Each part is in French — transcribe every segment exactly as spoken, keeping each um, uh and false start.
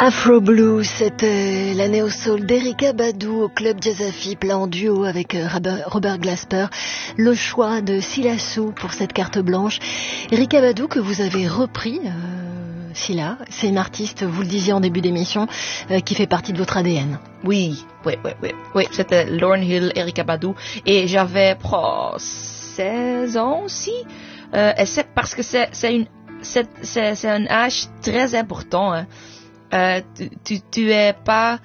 Afro Blue, c'était la néo-soul d'Erykah Badu au club Jazz Afip, là en duo avec Robert Glasper. Le choix de Silassou pour cette carte blanche. Erykah Badu que vous avez repris, euh, Sila, c'est une artiste, vous le disiez en début d'émission, euh, qui fait partie de votre A D N. Oui, oui, oui, oui, oui. C'était Lauryn Hill, Erykah Badu, et j'avais oh, seize ans aussi. Euh, et c'est parce que c'est, c'est une, c'est, c'est, c'est un âge très important. Hein. Uh, tu, tu, tu es pas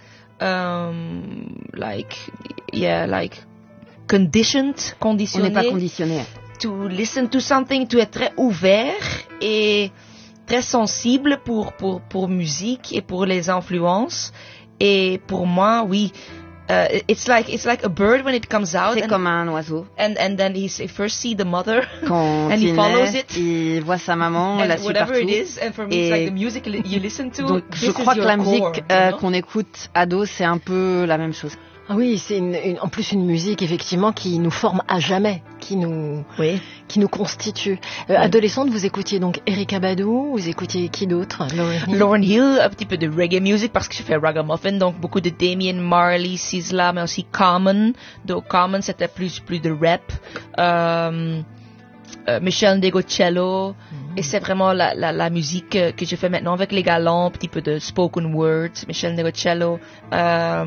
um, like yeah like conditioned conditionné. On n'est pas conditionné. To listen to something, tu es très ouvert et très sensible pour pour pour musique et pour les influences. Et pour moi, oui. Uh, it's like it's like a bird when it comes out. C'est and, comme un oiseau. And and then he first see the mother. Quand and il he follows naît, it. il voit sa maman, elle la suit partout. Whatever it is, and for me it's like the music you listen to. Donc je crois que la musique core, euh, you know? qu'on écoute ado, c'est un peu la même chose. Ah oui, c'est une, une, en plus une musique effectivement qui nous forme à jamais, qui nous, oui. qui nous constitue. Euh, oui. Adolescente, vous écoutiez donc Erykah Badu, vous écoutiez qui d'autre? Lauryn Hill. Lauryn Hill, un petit peu de reggae music parce que je fais ragamuffin, donc beaucoup de Damian Marley, Sizzla, mais aussi Common. Donc Common, c'était plus plus de rap. Euh, euh, Michel Ndegocello. Et c'est vraiment la, la, la musique que, que je fais maintenant avec les galants, un petit peu de spoken words, Michel Ndegocello. Euh,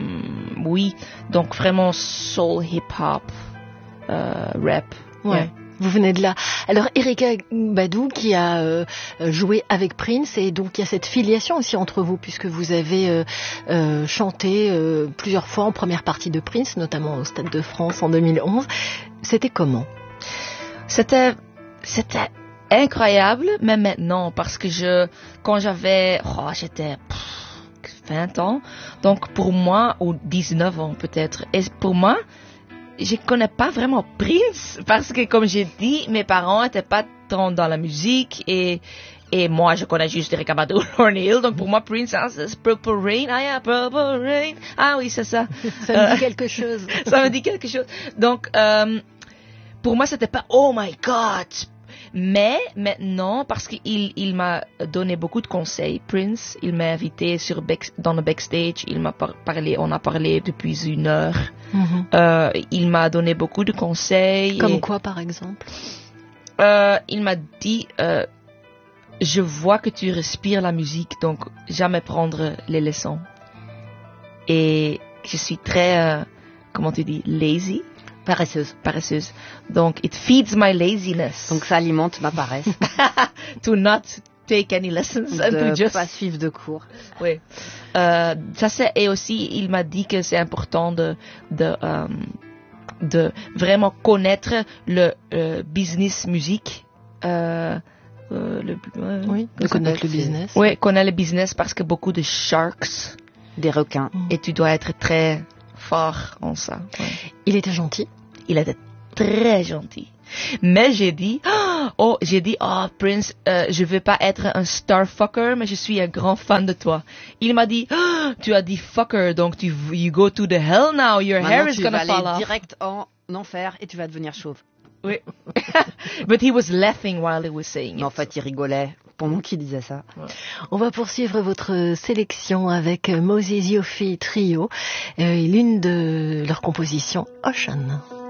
oui, donc vraiment soul, hip-hop, euh, rap. Ouais. ouais. Vous venez de là. Alors Erykah Badu qui a euh, joué avec Prince, et donc il y a cette filiation aussi entre vous puisque vous avez euh, euh, chanté euh, plusieurs fois en première partie de Prince, notamment au Stade de France en deux mille onze. C'était comment? C'était... C'était... incroyable, mais maintenant, parce que je, quand j'avais, oh, j'étais pff, vingt ans, donc pour moi, ou dix-neuf ans peut-être, et pour moi, je connais pas vraiment Prince, parce que comme j'ai dit, mes parents étaient pas tant dans la musique, et, et moi, je connais juste Erykah Badu, Lauryn Hill, donc pour moi, Prince, hein, c'est Purple Rain, ah yeah, Purple Rain, ah oui, c'est ça. Ça me dit quelque chose. Ça me dit quelque chose. Donc, euh, pour moi, c'était pas, oh my God, mais maintenant, parce qu'il il m'a donné beaucoup de conseils, Prince, il m'a invité sur back, dans le backstage, il m'a par, parlé, on a parlé depuis une heure. Mm-hmm. Euh, il m'a donné beaucoup de conseils. Comme et, quoi, par exemple? euh, Il m'a dit, euh, je vois que tu respires la musique, donc jamais prendre les leçons. Et je suis très, euh, comment tu dis, lazy. Paresseuse. Paresseuse. Donc, it feeds my laziness. Donc, ça alimente ma paresse. To not take any lessons. De and to just... pas suivre de cours. Oui. Euh, ça c'est, et aussi, il m'a dit que c'est important de, de, euh, de vraiment connaître le euh, business musique. Euh, euh, le, euh, oui, de connaître le business. Oui, connaître le business parce que beaucoup de sharks. Des requins. Et tu dois être très fort en ça. Ouais. Il était gentil? Il était très gentil. Mais j'ai dit, oh, j'ai dit, oh, Prince, euh, je veux pas être un starfucker, mais je suis un grand fan de toi. Il m'a dit, oh, tu as dit fucker, donc tu, you go to the hell now, your Maintenant, hair is gonna fall off. Tu vas aller direct en enfer et tu vas devenir chauve. Oui. But he was laughing while he was saying it. En fait, il rigolait pendant qu'il disait ça. Ouais. On va poursuivre votre sélection avec Moses Yofi Trio et l'une de leurs compositions, Ocean.